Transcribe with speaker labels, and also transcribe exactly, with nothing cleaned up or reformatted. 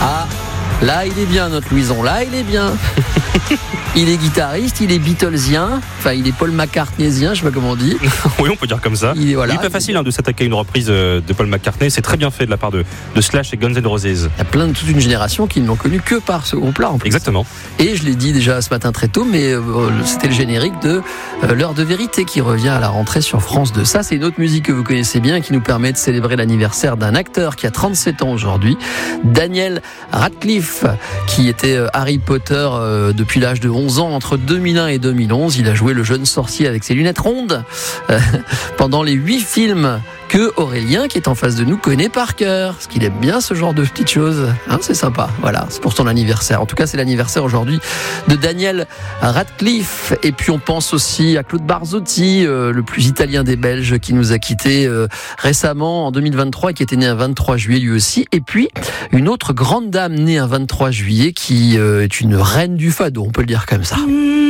Speaker 1: Ah, là il est bien notre Louison, là il est bien. Il est guitariste, il est Beatlesien, enfin il est Paul McCartneysien, je sais pas comment on dit.
Speaker 2: Oui, on peut dire comme ça.
Speaker 1: Il est, voilà,
Speaker 2: il est pas facile hein, de s'attaquer à une reprise de Paul McCartney. C'est très bien fait de la part de, de Slash et Guns N' Roses.
Speaker 1: Il y a plein de toute une génération qui ne l'ont connu que par ce groupe-là. En plus.
Speaker 2: Exactement.
Speaker 1: Et je l'ai dit déjà ce matin très tôt, mais euh, c'était le générique de euh, L'heure de vérité qui revient à la rentrée sur France deux. Ça, c'est une autre musique que vous connaissez bien qui nous permet de célébrer l'anniversaire d'un acteur qui a trente-sept ans aujourd'hui, Daniel Radcliffe, qui était euh, Harry Potter euh, depuis l'âge de onze ans, entre deux mille un et deux mille onze. Il a joué le jeune sorcier avec ses lunettes rondes euh, pendant les huit films que Aurélien, qui est en face de nous, connaît par cœur. Parce qu'il aime bien ce genre de petites choses. Hein, c'est sympa. Voilà, c'est pour son anniversaire. En tout cas, c'est l'anniversaire aujourd'hui de Daniel Radcliffe. Et puis, on pense aussi à Claude Barzotti, euh, le plus italien des Belges, qui nous a quittés euh, récemment, en deux mille vingt-trois, et qui était né un vingt-trois juillet lui aussi. Et puis, une autre grande dame née un vingt-trois juillet, qui euh, est une reine du fado, on peut le dire comme ça.